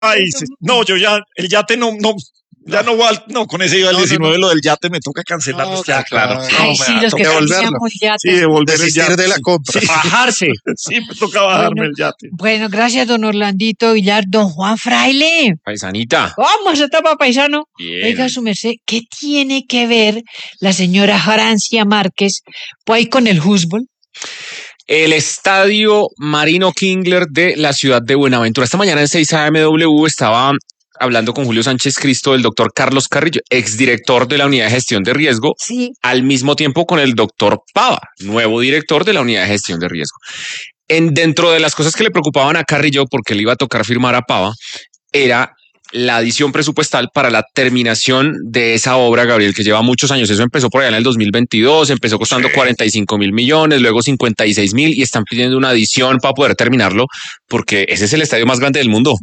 países. No, yo ya, el yate ya no va, no, con ese iba el 19, lo del yate me toca cancelarlo. No, ya, claro. Ay, sí, los que teníamos yate. Sí, devolver el yate. de la compra. Sí. Bajarse. Sí, me toca bajarme el yate. Bueno, gracias, don Orlandito Villar. Don Juan Fraile. Paisanita. ¿Cómo se tapa, paisano? Bien. Oiga, su merced, ¿qué tiene que ver la señora Francia Márquez pues ahí con el fútbol? El estadio Marino Kingler de la ciudad de Buenaventura. Esta mañana en 6 AMW estaba hablando con Julio Sánchez Cristo, el doctor Carlos Carrillo, exdirector de la Unidad de Gestión de Riesgo, Sí. al mismo tiempo con el doctor Pava, nuevo director de la Unidad de Gestión de Riesgo. Dentro de las cosas que le preocupaban a Carrillo, porque le iba a tocar firmar a Pava, era la adición presupuestal para la terminación de esa obra, Gabriel, que lleva muchos años. Eso empezó por allá en el 2022, empezó costando 45 mil millones, luego 56 mil, y están pidiendo una adición para poder terminarlo, porque ese es el estadio más grande del mundo.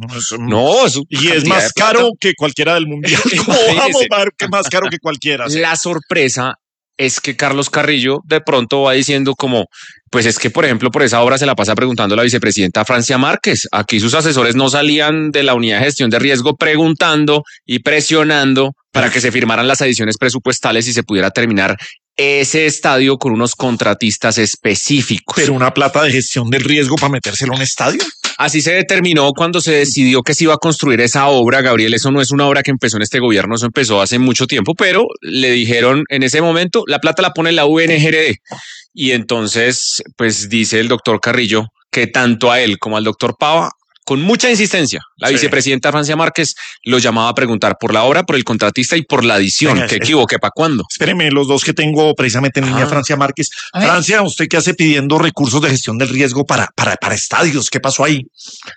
Y es más caro que cualquiera del mundial. Vamos a ver que más caro que cualquiera. ¿Sí? La sorpresa es que Carlos Carrillo de pronto va diciendo como, pues es que, por ejemplo, por esa obra se la pasa preguntando la vicepresidenta Francia Márquez. Aquí sus asesores no salían de la unidad de gestión de riesgo preguntando y presionando para que se firmaran las adiciones presupuestales y se pudiera terminar ese estadio con unos contratistas específicos. Pero una plata de gestión del riesgo para metérselo a un estadio. Así se determinó cuando se decidió que se iba a construir esa obra, Gabriel. Eso no es una obra que empezó en este gobierno, eso empezó hace mucho tiempo, pero le dijeron en ese momento, la plata la pone la UNGRD. Y entonces, pues dice el doctor Carrillo que tanto a él como al doctor Pava, con mucha insistencia, la vicepresidenta Francia Márquez lo llamaba a preguntar por la obra, por el contratista y por la adición. Venga, ¿Qué equivoqué? ¿Para cuándo? Espéreme, los dos que tengo precisamente en línea, Francia Márquez. Francia, ¿usted qué hace pidiendo recursos de gestión del riesgo para estadios? ¿Qué pasó ahí?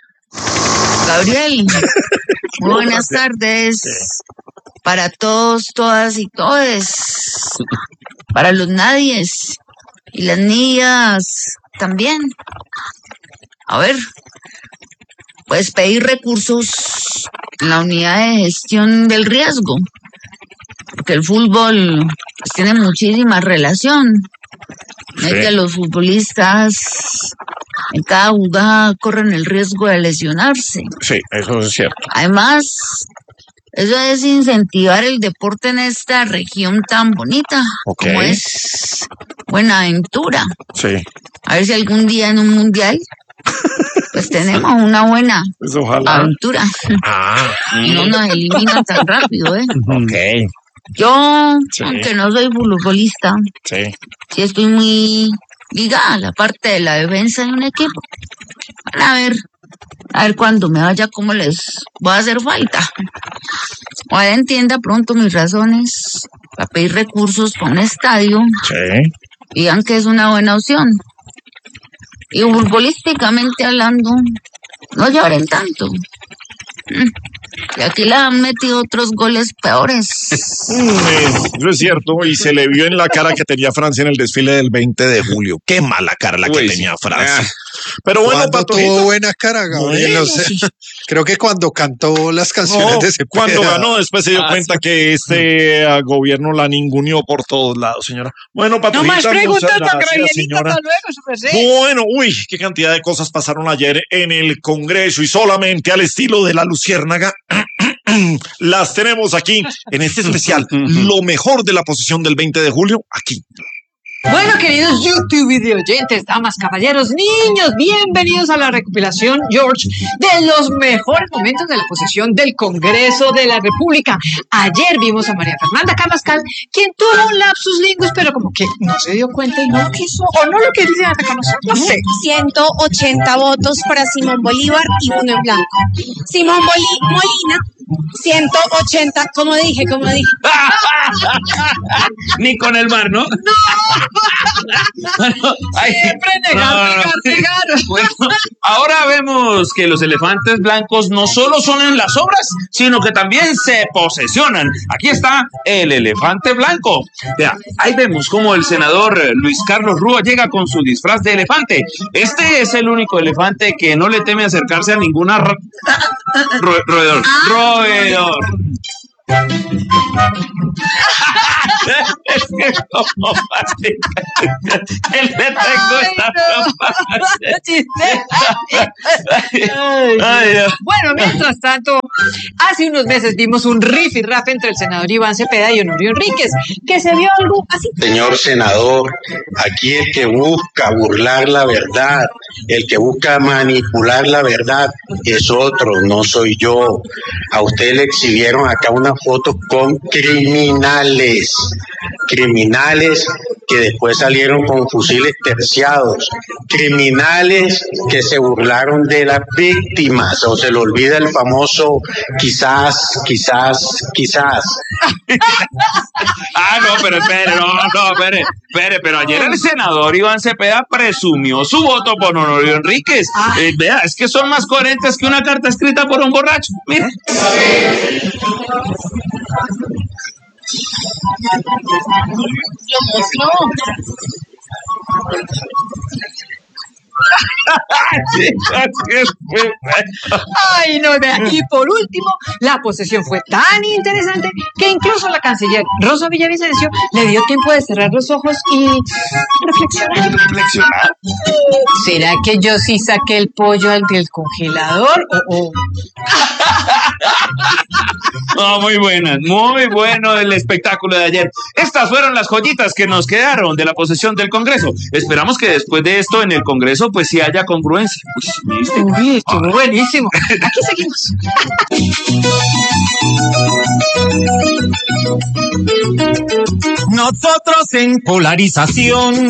Gabriel, muy buenas tardes para todos, todas y todes, para los nadies y las niñas también. A ver, pues pedir recursos en la unidad de gestión del riesgo, porque el fútbol pues, tiene muchísima relación. Sí. Es que los futbolistas en cada jugada corren el riesgo de lesionarse. Sí, eso es cierto. Además, eso es incentivar el deporte en esta región tan bonita como es Buenaventura. Sí. A ver si algún día en un mundial pues tenemos una buena aventura. Y no nos eliminan tan rápido, ¿eh? Ok. Yo, aunque no soy futbolista, sí estoy muy ligada a la parte de la defensa de un equipo. A ver cuando me vaya cómo les va a hacer falta. Ojalá entienda pronto mis razones para pedir recursos para un estadio. Sí. Y digan que es una buena opción. Y futbolísticamente hablando, no lloren tanto. Y aquí le han metido otros goles peores. Eso es cierto, y se le vio en la cara que tenía Francia en el desfile del 20 de julio. Qué mala cara la que tenía Francia. Pero bueno, tuvo buena cara, Gabriel. No sé. Creo que cuando cantó las canciones de Cepeda. Cuando ganó, después se dio cuenta que este gobierno la ninguneó por todos lados, señora. Bueno, Patojita, no más preguntas, señora. Bueno, qué cantidad de cosas pasaron ayer en el Congreso y solamente al estilo de la luciérnaga las tenemos aquí en este especial. Lo mejor de la posición del 20 de julio, aquí. Bueno, queridos YouTube video oyentes, damas, caballeros, niños, bienvenidos a la recopilación, George, de los mejores momentos de la posesión del Congreso de la República. Ayer vimos a María Fernanda Carrascal, quien tuvo un lapsus lingus, pero como que no se dio cuenta y no quiso, o no lo quería reconocer, no sé. 180 votos para Simón Bolívar y uno en blanco. Simón Molina, 180, como dije. Ni con el mar, ¿no? Siempre negar. Bueno, ahora vemos que los elefantes blancos no solo son en las obras, sino que también se posesionan. Aquí está el elefante blanco. Vea, ahí vemos cómo el senador Luis Carlos Rúa llega con su disfraz de elefante. Este es el único elefante que no le teme acercarse a ninguna roedor. Es que como el defecto está Bueno, mientras tanto, hace unos meses vimos un rifirrafe entre el senador Iván Cepeda y Honorio Enríquez, que se vio algo así. Señor senador, aquí el que busca burlar la verdad, el que busca manipular la verdad es otro, no soy yo. A usted le exhibieron acá una foto con criminales que después salieron con fusiles terciados, criminales que se burlaron de las víctimas, o se le olvida el famoso quizás. No, pero espere, pero ayer el senador Iván Cepeda presumió su voto por Honorio Enríquez. Vea, es que son más coherentes que una carta escrita por un borracho. Mire. Ay, no, vea. Y por último, la posesión fue tan interesante que incluso la canciller Rosa Villavicencio le dio tiempo de cerrar los ojos y reflexionar. ¿Será que yo sí saqué el pollo del congelador o? No, muy bueno el espectáculo de ayer. Estas fueron las joyitas que nos quedaron de la posesión del Congreso. Esperamos que después de esto en el Congreso pues sí haya congruencia. Uy, estuvo buenísimo. Aquí seguimos. Nosotros en Polarización